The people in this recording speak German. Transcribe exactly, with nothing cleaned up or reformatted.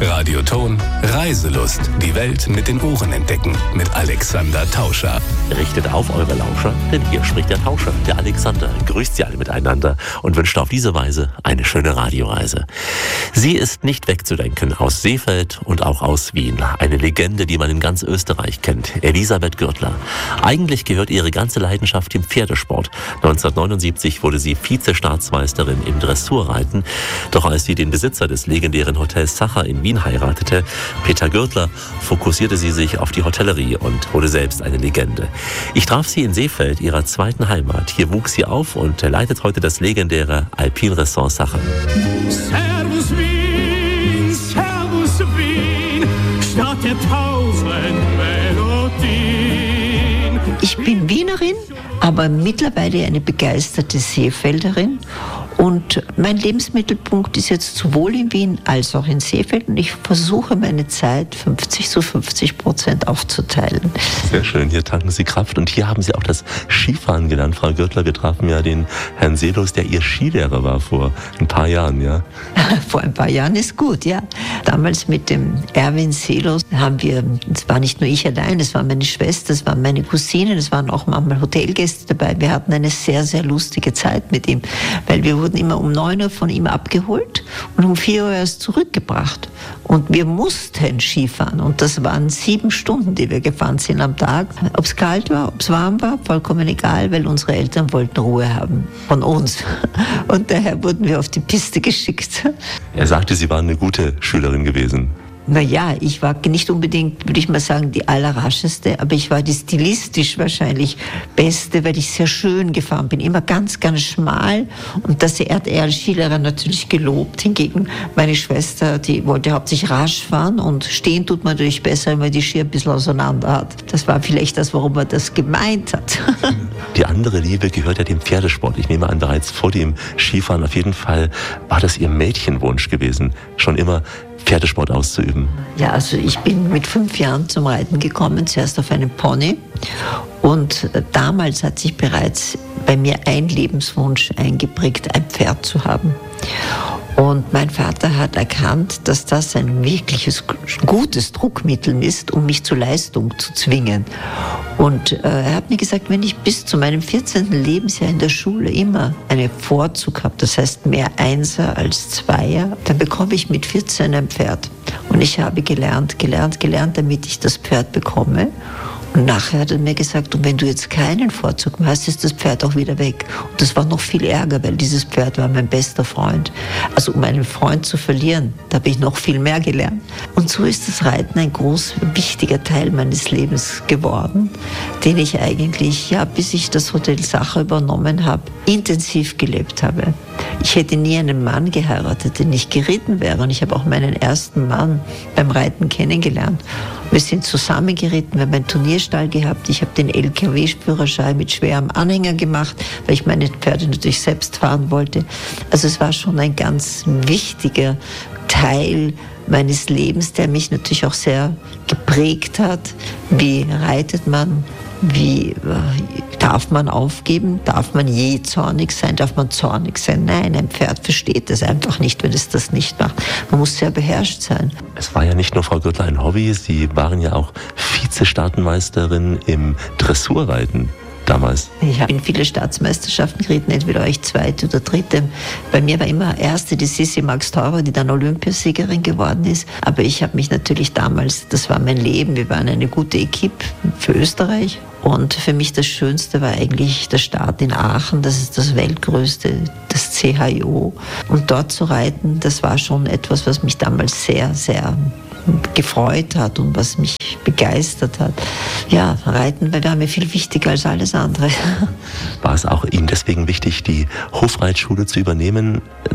Radioton Reiselust. Die Welt mit den Ohren entdecken. Mit Alexander Tauscher. Richtet auf eure Lauscher, denn hier spricht der Tauscher, der Alexander. Grüßt sie alle miteinander und wünscht auf diese Weise eine schöne Radioreise. Sie ist nicht wegzudenken aus Seefeld und auch aus Wien. Eine Legende, die man in ganz Österreich kennt. Elisabeth Gürtler. Eigentlich gehört ihre ganze Leidenschaft dem Pferdesport. neunzehnhundertneunundsiebzig wurde sie Vize-Staatsmeisterin im Dressurreiten. Doch als sie den Besitzer des legendären Hotels Sacher in Wien heiratete, Peter Gürtler, fokussierte sie sich auf die Hotellerie und wurde selbst eine Legende. Ich traf sie in Seefeld, ihrer zweiten Heimat. Hier wuchs sie auf und leitet heute das legendäre Alpin Ressort Sacher. Servus Wien, Servus Wien, Stadt der tausend Melodien. Ich bin Wienerin, aber mittlerweile eine begeisterte Seefelderin. Und mein Lebensmittelpunkt ist jetzt sowohl in Wien als auch in Seefeld. Und ich versuche, meine Zeit fünfzig zu fünfzig Prozent aufzuteilen. Sehr schön, hier tanken Sie Kraft. Und hier haben Sie auch das Skifahren gelernt, Frau Gürtler. Wir trafen ja den Herrn Seelos, der Ihr Skilehrer war vor ein paar Jahren, ja? Vor ein paar Jahren ist gut, ja. Damals mit dem Erwin Seelos haben wir, es war nicht nur ich allein, es war meine Schwester, es waren meine Cousinen, es waren auch manchmal Hotelgäste dabei. Wir hatten eine sehr, sehr lustige Zeit mit ihm, weil wir wurden immer um neun Uhr von ihm abgeholt und um vier Uhr erst zurückgebracht. Und wir mussten Skifahren. Und das waren sieben Stunden, die wir gefahren sind am Tag. Ob es kalt war, ob es warm war, vollkommen egal, weil unsere Eltern wollten Ruhe haben von uns. Und daher wurden wir auf die Piste geschickt. Er sagte, Sie waren eine gute Schülerin gewesen. Naja, ich war nicht unbedingt, würde ich mal sagen, die allerrascheste, aber ich war die stilistisch wahrscheinlich beste, weil ich sehr schön gefahren bin. Immer ganz, ganz schmal. Und das hat er als Skilehrer natürlich gelobt. Hingegen meine Schwester, die wollte hauptsächlich rasch fahren und stehen tut man natürlich besser, wenn man die Ski ein bisschen auseinander hat. Das war vielleicht das, warum er das gemeint hat. Die andere Liebe gehört ja dem Pferdesport. Ich nehme an, bereits vor dem Skifahren auf jeden Fall war das Ihr Mädchenwunsch gewesen, schon immer Pferdesport auszuüben? Ja, also ich bin mit fünf Jahren zum Reiten gekommen, zuerst auf einem Pony. Und damals hat sich bereits bei mir ein Lebenswunsch eingeprägt, ein Pferd zu haben. Und mein Vater hat erkannt, dass das ein wirkliches gutes Druckmittel ist, um mich zur Leistung zu zwingen. Und äh, er hat mir gesagt, wenn ich bis zu meinem vierzehnten Lebensjahr in der Schule immer einen Vorzug habe, das heißt mehr Einser als Zweier, dann bekomme ich mit vierzehn ein Pferd. Und ich habe gelernt, gelernt, gelernt, damit ich das Pferd bekomme. Und nachher hat er mir gesagt, und wenn du jetzt keinen Vorzug mehr hast, ist das Pferd auch wieder weg. Und das war noch viel Ärger, weil dieses Pferd war mein bester Freund. Also um einen Freund zu verlieren, da habe ich noch viel mehr gelernt. Und so ist das Reiten ein groß wichtiger Teil meines Lebens geworden, den ich eigentlich, ja, bis ich das Hotel Sacher übernommen habe, intensiv gelebt habe. Ich hätte nie einen Mann geheiratet, der nicht geritten wäre. Und ich habe auch meinen ersten Mann beim Reiten kennengelernt. Wir sind zusammen geritten, wir haben einen Turnierstall gehabt. Ich habe den L K W-Führerschein mit schwerem Anhänger gemacht, weil ich meine Pferde natürlich selbst fahren wollte. Also es war schon ein ganz wichtiger Teil meines Lebens, der mich natürlich auch sehr geprägt hat. Wie reitet man? Wie äh, darf man aufgeben? Darf man je zornig sein? Darf man zornig sein? Nein, ein Pferd versteht das einfach nicht, wenn es das nicht macht. Man muss sehr beherrscht sein. Es war ja nicht nur, Frau Gürtler, ein Hobby. Sie waren ja auch Vize-Staatenmeisterin im Dressurreiten damals. Ich habe in viele Staatsmeisterschaften geritten, entweder war ich zweite oder dritte. Bei mir war immer erste die Sissi Max-Taurer, die dann Olympiasiegerin geworden ist. Aber ich habe mich natürlich damals, das war mein Leben, wir waren eine gute Equipe für Österreich. Und für mich das Schönste war eigentlich der Start in Aachen, das ist das weltgrößte, das C H I O. Und dort zu reiten, das war schon etwas, was mich damals sehr, sehr gefreut hat und was mich begeistert hat. Ja, Reiten war mir viel wichtiger als alles andere. War es auch Ihnen deswegen wichtig, die Hofreitschule zu übernehmen?